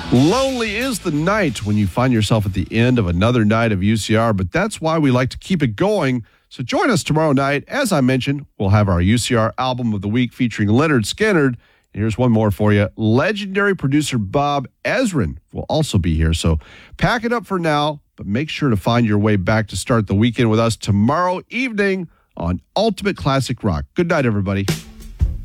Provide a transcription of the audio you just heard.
Lonely is the night when you find yourself at the end of another night of UCR, but that's why we like to keep it going. So join us tomorrow night. As I mentioned, we'll have our UCR Album of the Week featuring Leonard Skinner. And here's one more for you. Legendary producer Bob Ezrin will also be here. So pack it up for now, but make sure to find your way back to start the weekend with us tomorrow evening on Ultimate Classic Rock. Good night, everybody.